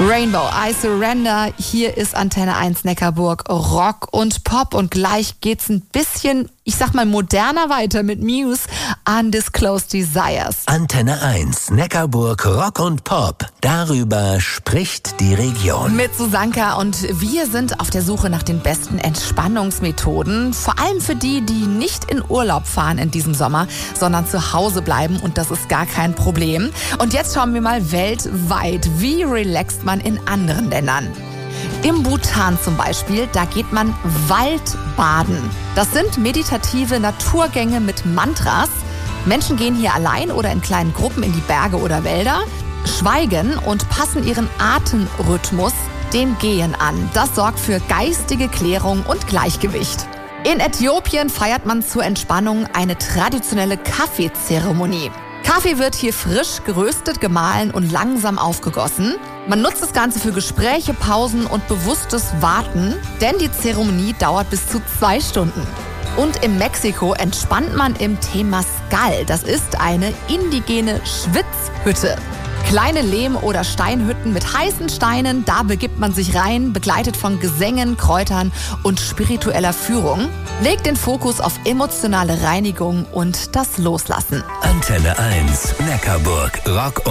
Rainbow, I Surrender. Hier ist Antenne 1 Neckarburg, Rock und Pop. Und gleich geht's ein bisschen, ich sag mal, moderner weiter mit Muse, Undisclosed Desires. Antenne 1 Neckarburg, Rock und Pop. Darüber spricht die Region. Mit Susanka, und wir sind auf der Suche nach den besten Entspannungsmethoden. Vor allem für die, die nicht in Urlaub fahren in diesem Sommer, sondern zu Hause bleiben. Und das ist gar kein Problem. Und jetzt schauen wir mal weltweit, wie relaxt man in anderen Ländern. Im Bhutan zum Beispiel, da geht man Waldbaden. Das sind meditative Naturgänge mit Mantras. Menschen gehen hier allein oder in kleinen Gruppen in die Berge oder Wälder, schweigen und passen ihren Atemrhythmus dem Gehen an. Das sorgt für geistige Klärung und Gleichgewicht. In Äthiopien feiert man zur Entspannung eine traditionelle Kaffeezeremonie. Kaffee wird hier frisch geröstet, gemahlen und langsam aufgegossen. Man nutzt das Ganze für Gespräche, Pausen und bewusstes Warten, denn die Zeremonie dauert bis zu 2 Stunden. Und in Mexiko entspannt man im Temascal. Das ist eine indigene Schwitzhütte. Kleine Lehm- oder Steinhütten mit heißen Steinen, da begibt man sich rein, begleitet von Gesängen, Kräutern und spiritueller Führung. Legt den Fokus auf emotionale Reinigung und das Loslassen. Antenne 1 Neckarburg, Rock